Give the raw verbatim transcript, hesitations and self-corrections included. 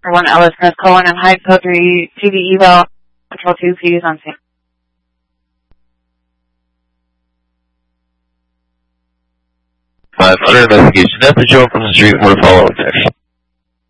For one Ellis Smith, Cohen and Hyde, code three, T V eval, control two, please on scene. five, under investigation. F H O from the street, we're following next.